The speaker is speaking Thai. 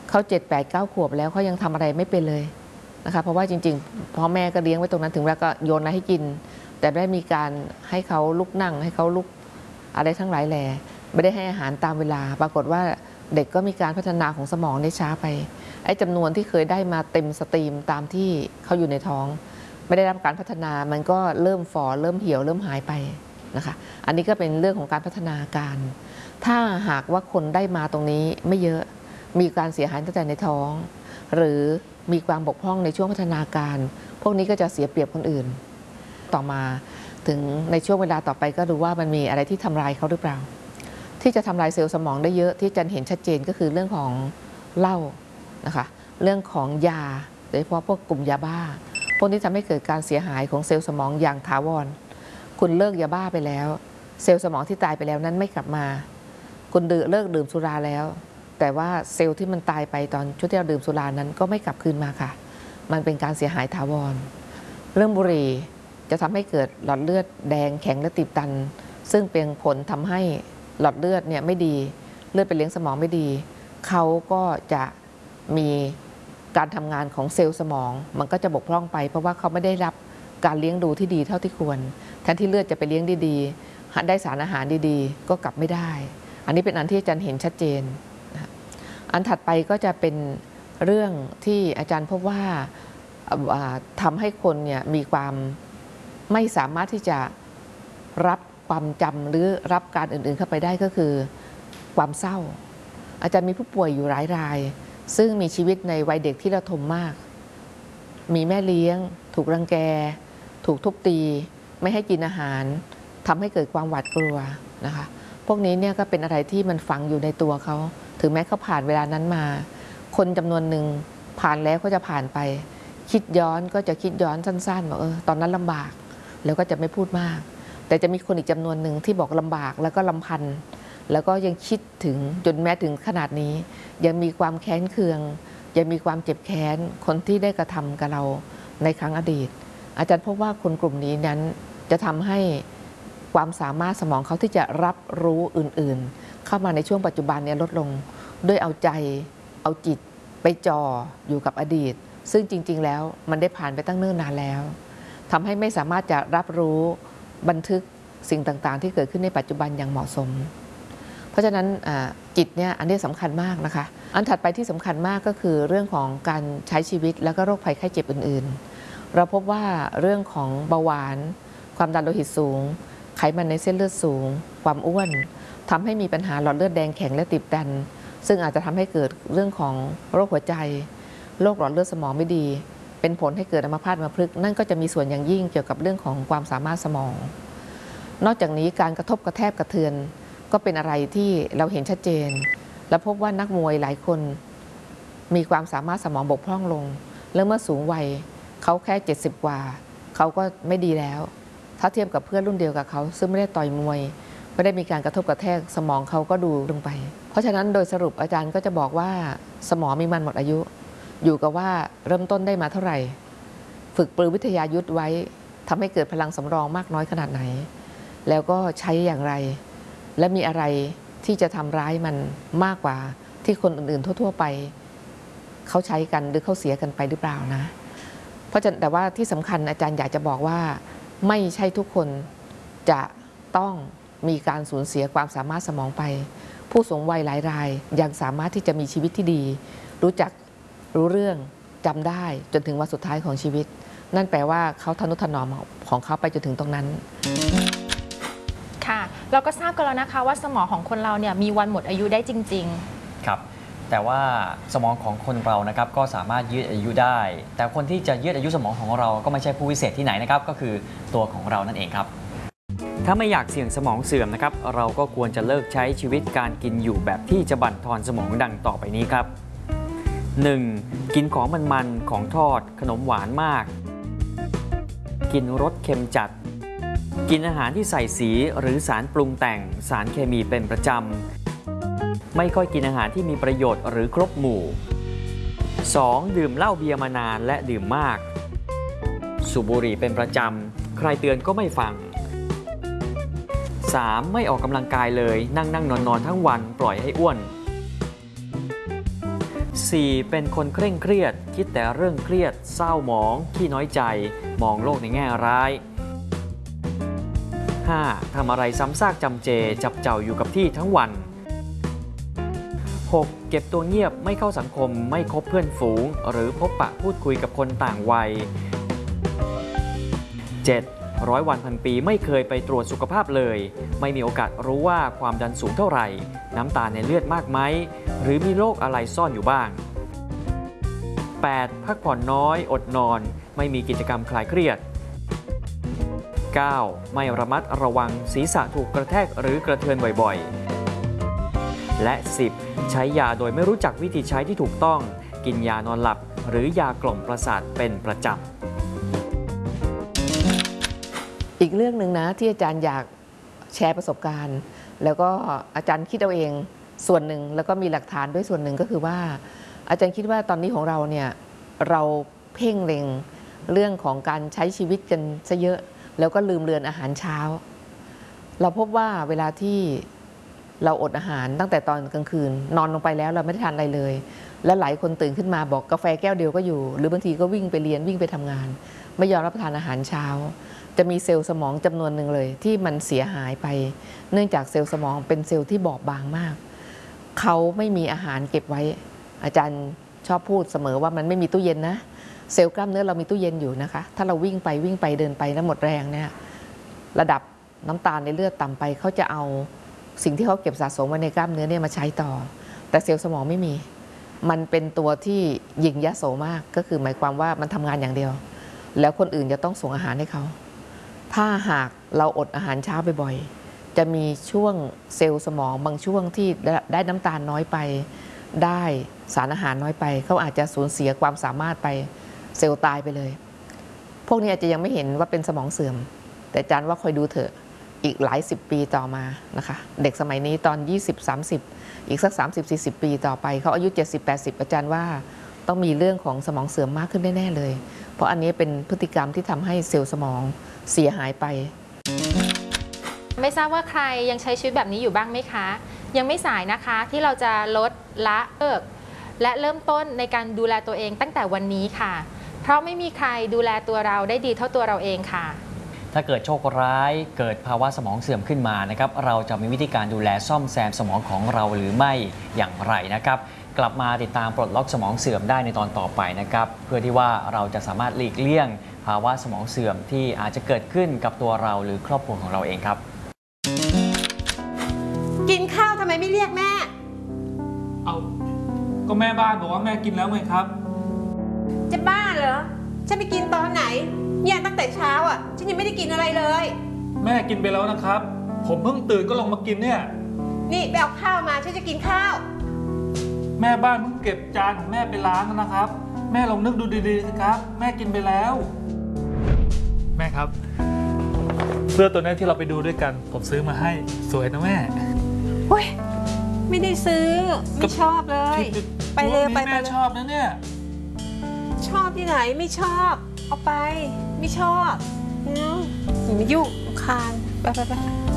เขา7 8 9 ขวบแล้วเขายังทำอะไรไม่เป็นเลยนะคะเพราะว่าจริงๆพ่อแม่ก็เลี้ยงไว้ตรงนั้นถึงแล้วก็โยนอะไรให้กินแต่ได้มีการให้เขาลุกนั่งให้เขาลุกอะไรทั้งหลายแหล่ไม่ได้ให้อาหารตามเวลาปรากฏว่าเด็กก็มีการพัฒนาของสมองได้ช้าไปไอ้จำนวนที่เคยได้มาเต็มสตรีมตามที่เขาอยู่ในท้องไม่ได้รับการพัฒนามันก็เริ่มฝ่อเริ่มเหี่ยวเริ่มหายไปนะคะอันนี้ก็เป็นเรื่องของการพัฒนาการถ้าหากว่าคนได้มาตรงนี้ไม่เยอะมีการเสียหายตั้งแต่ในท้องหรือมีความบกพร่องในช่วงพัฒนาการพวกนี้ก็จะเสียเปรียบคนอื่นต่อมาถึงในช่วงเวลาต่อไปก็ดูว่ามันมีอะไรที่ทำลายเขาหรือเปล่าที่จะทำลายเซลล์สมองได้เยอะที่จะเห็นชัดเจนก็คือเรื่องของเหล้านะคะเรื่องของยาโดยเฉพาะพวกกลุ่มยาบ้าพวกนี้ทำให้เกิดการเสียหายของเซลล์สมองอย่างถาวรคุณเลิกยาบ้าไปแล้วเซลล์สมองที่ตายไปแล้วนั้นไม่กลับมาคุณเลิกดื่มสุราแล้วแต่ว่าเซลล์ที่มันตายไปตอนช่วงที่เราดื่มสุรานั้นก็ไม่กลับคืนมาค่ะมันเป็นการเสียหายถาวรเรื่องบุหรี่จะทำให้เกิดหลอดเลือดแดงแข็งและตีบตันซึ่งเป็นผลทำให้หลอดเลือดเนี่ยไม่ดีเลือดไปเลี้ยงสมองไม่ดีเขาก็จะมีการทำงานของเซลล์สมองมันก็จะบกพร่องไปเพราะว่าเขาไม่ได้รับการเลี้ยงดูที่ดีเท่าที่ควรแทนที่เลือดจะไปเลี้ยงดีๆได้สารอาหารดีๆก็กลับไม่ได้อันนี้เป็นอันที่อาจารย์เห็นชัดเจนอันถัดไปก็จะเป็นเรื่องที่อาจารย์พบว่าทำให้คนเนี่ยมีความไม่สามารถที่จะรับความจำหรือรับการอื่นๆเข้าไปได้ก็คือความเศร้าอาจารย์มีผู้ป่วยอยู่หลายรายซึ่งมีชีวิตในวัยเด็กที่ระทมมากมีแม่เลี้ยงถูกรังแกถูกทุบตีไม่ให้กินอาหารทำให้เกิดความหวาดกลัวนะคะพวกนี้เนี่ยก็เป็นอะไรที่มันฝังอยู่ในตัวเขาถึงแม้เขาผ่านเวลานั้นมาคนจำนวนหนึ่งผ่านแล้วก็จะผ่านไปคิดย้อนก็จะคิดย้อนสั้นๆบอกตอนนั้นลำบากแล้วก็จะไม่พูดมากแต่จะมีคนอีกจำนวนหนึ่งที่บอกลำบากแล้วก็ลำพันธ์แล้วก็ยังคิดถึงจนแม้ถึงขนาดนี้ยังมีความแค้นเคืองยังมีความเจ็บแค้นคนที่ได้กระทำกับเราในครั้งอดีตอาจารย์พบว่าคนกลุ่มนี้นั้นจะทำให้ความสามารถสมองเขาที่จะรับรู้อื่นๆเข้ามาในช่วงปัจจุบันเนี่ยลดลงด้วยเอาใจเอาจิตไปจ่ออยู่กับอดีตซึ่งจริงๆแล้วมันได้ผ่านไปตั้งเนิ่นนานแล้วทำให้ไม่สามารถจะรับรู้บันทึกสิ่งต่างๆที่เกิดขึ้นในปัจจุบันอย่างเหมาะสมเพราะฉะนั้นจิตเนี่ยอันนี้สำคัญมากนะคะอันถัดไปที่สำคัญมากก็คือเรื่องของการใช้ชีวิตแล้วก็โรคภัยไข้เจ็บอื่นๆเราพบว่าเรื่องของเบาหวานความดันโลหิตสูงไขมันในเส้นเลือดสูงความอ้วนทำให้มีปัญหาหลอดเลือดแดงแข็งและตีบตันซึ่งอาจจะทำให้เกิดเรื่องของโรคหัวใจโรคหลอดเลือดสมองไม่ดีเป็นผลให้เกิดอัมพาตอัมพฤกษ์นั่นก็จะมีส่วนอย่างยิ่งเกี่ยวกับเรื่องของความสามารถสมองนอกจากนี้การกระทบกระแทกกระเทือนก็เป็นอะไรที่เราเห็นชัดเจนและพบว่านักมวยหลายคนมีความสามารถสมองบกพร่องลงแล้วเมื่อสูงวัยเขาแค่70กว่าเขาก็ไม่ดีแล้วถ้าเทียบกับเพื่อนรุ่นเดียวกับเขาซึ่งไม่ได้ต่อยมวยไม่ได้มีการกระทบกระแทกสมองเขาก็ดูลงไปเพราะฉะนั้นโดยสรุปอาจารย์ก็จะบอกว่าสมองมีมันหมดอายุอยู่กับว่าเริ่มต้นได้มาเท่าไหร่ฝึกปรือวิทยายุทธไว้ทำให้เกิดพลังสำรองมากน้อยขนาดไหนแล้วก็ใช้อย่างไรและมีอะไรที่จะทำร้ายมันมากกว่าที่คนอื่นๆทั่วๆไปเขาใช้กันหรือเขาเสียกันไปหรือเปล่านะเพราะฉะนั้นแต่ว่าที่สำคัญอาจารย์อยากจะบอกว่าไม่ใช่ทุกคนจะต้องมีการสูญเสียความสามารถสมองไปผู้สูงวัยหลายรายยังสามารถที่จะมีชีวิตที่ดีรู้เรื่องจำได้จนถึงวันสุดท้ายของชีวิตนั่นแปลว่าเขาทนุถนอมของเขาไปจนถึงตรงนั้นค่ะเราก็ทราบกันแล้วนะคะว่าสมองของคนเราเนี่ยมีวันหมดอายุได้จริงๆครับแต่ว่าสมองของคนเรานะครับก็สามารถยืดอายุได้แต่คนที่จะยืดอายุสมองของเราก็ไม่ใช่ผู้วิเศษที่ไหนนะครับก็คือตัวของเรานั่นเองครับถ้าไม่อยากเสี่ยงสมองเสื่อมนะครับเราก็ควรจะเลิกใช้ชีวิตการกินอยู่แบบที่จะบั่นทอนสมองดังต่อไปนี้ครับ 1. กินของมันๆของทอดขนมหวานมากกินรสเค็มจัดกินอาหารที่ใส่สีหรือสารปรุงแต่งสารเคมีเป็นประจำไม่ค่อยกินอาหารที่มีประโยชน์หรือครบหมู่ 2. ดื่มเหล้าเบียร์มานานและดื่มมากสูบบุหรี่เป็นประจำใครเตือนก็ไม่ฟัง 3. ไม่ออกกำลังกายเลยนั่งนอนทั้งวันปล่อยให้อ้วน 4. เป็นคนเคร่งเครียดคิดแต่เรื่องเครียดเศร้าหมองขี้น้อยใจมองโลกในแง่ร้าย 5. ทำอะไรซ้ำซากจำเจจับเจ้าอยู่กับที่ทั้งวัน 6. เก็บตัวเงียบไม่เข้าสังคมไม่คบเพื่อนฝูงหรือพบปะพูดคุยกับคนต่างวัย 7. 100 วันพันปีไม่เคยไปตรวจสุขภาพเลยไม่มีโอกาสรู้ว่าความดันสูงเท่าไหร่น้ำตาลในเลือดมากไหมหรือมีโรคอะไรซ่อนอยู่บ้าง 8. พักผ่อนน้อยอดนอนไม่มีกิจกรรมคลายเครียด 9. ไม่ระมัดระวังศีรษะถูกกระแทกหรือกระเทือนบ่อยๆ และ 10. ใช้ยาโดยไม่รู้จักวิธีใช้ที่ถูกต้องกินยานอนหลับหรือยากล่อมประสาทเป็นประจำอีกเรื่องหนึ่งนะที่อาจารย์อยากแชร์ประสบการณ์ แล้วก็อาจารย์คิดเอาเองส่วนหนึ่งแล้วก็มีหลักฐานด้วยส่วนหนึ่งก็คือว่าอาจารย์คิดว่าตอนนี้ของเราเนี่ยเราเพ่งเล็งเรื่องของการใช้ชีวิตกันซะเยอะแล้วก็ลืมเลือนอาหารเช้าเราพบว่าเวลาที่เราอดอาหารตั้งแต่ตอนกลางคืนนอนลงไปแล้วเราไม่ได้ทานอะไรเลยและหลายคนตื่นขึ้นมาบอกกาแฟแก้วเดียวก็อยู่หรือบางทีก็วิ่งไปเรียนวิ่งไปทำงานไม่ยอมรับประทานอาหารเช้าจะมีเซลล์สมองจำนวนหนึ่งเลยที่มันเสียหายไปเนื่องจากเซลล์สมองเป็นเซลล์ที่บอบบางมากเขาไม่มีอาหารเก็บไว้อาจารย์ชอบพูดเสมอว่ามันไม่มีตู้เย็นนะเซลล์กล้ามเนื้อเรามีตู้เย็นอยู่นะคะถ้าเราวิ่งไปเดินไปแล้วหมดแรงเนี่ยระดับน้ำตาลในเลือดต่ำไปเขาจะเอาสิ่งที่เขาเก็บสะสมไว้ในกล้ามเนื้อเนี่ยมาใช้ต่อแต่เซลล์สมองไม่มีมันเป็นตัวที่ยิงยโสมากก็คือหมายความว่ามันทำงานอย่างเดียวแล้วคนอื่นจะต้องส่งอาหารให้เขาถ้าหากเราอดอาหารเช้าบ่อยๆจะมีช่วงเซลล์สมองบางช่วงที่ได้น้ำตาลน้อยไปได้สารอาหารน้อยไปเขาอาจจะสูญเสียความสามารถไปเซลล์ตายไปเลยพวกนี้อาจจะยังไม่เห็นว่าเป็นสมองเสื่อมแต่อาจารย์ว่าคอยดูเถอะอีกหลาย10 ปีต่อมานะคะเด็กสมัยนี้ตอน20-30อีกสัก30-40 ปีต่อไปเขาอายุ70-80อาจารย์ว่าต้องมีเรื่องของสมองเสื่อมมากขึ้นแน่ๆเลยเพราะอันนี้เป็นพฤติกรรมที่ทำให้เซลล์สมองเสียหายไปไม่ทราบว่าใครยังใช้ชีวิตแบบนี้อยู่บ้างไหมคะยังไม่สายนะคะที่เราจะลดละเลิกและเริ่มต้นในการดูแลตัวเองตั้งแต่วันนี้ค่ะเพราะไม่มีใครดูแลตัวเราได้ดีเท่าตัวเราเองค่ะถ้าเกิดโชคร้ายเกิดภาวะสมองเสื่อมขึ้นมานะครับเราจะมีวิธีการดูแลซ่อมแซมสมองของเราหรือไม่อย่างไรนะครับกลับมาติดตามปลดล็อกสมองเสื่อมได้ในตอนต่อไปนะครับเพื่อที่ว่าเราจะสามารถหลีกเลี่ยงภาวะสมองเสื่อมที่อาจจะเกิดขึ้นกับตัวเราหรือครอบครัวของเราเองครับกินข้าวทำไมไม่เรียกแม่เอาก็แม่บ้านบอกว่าแม่กินแล้วไงครับจะบ้าเหรอฉันไปกินตอนไหนเนี่ยตั้งแต่เช้าอ่ะฉันยังไม่ได้กินอะไรเลยแม่กินไปแล้วนะครับผมเพิ่งตื่นก็ลงมากินเนี่ยนี่ไปเอาข้าวมาฉันจะกินข้าวแม่บ้านเพิ่งเก็บจานของแม่ไปล้างนะครับแม่ลองนึกดูดีๆสิครับแม่กินไปแล้วแม่ครับเสื้อตัวนี้ที่เราไปดูด้วยกันผมซื้อมาให้สวยนะแม่โอ้ยไม่ได้ซื้อไม่ชอบเลยไปเลยไปแม่ชอบนะเนี่ยชอบที่ไหนไม่ชอบเอาไปไม่ชอบอย่ามายุ่งคานไป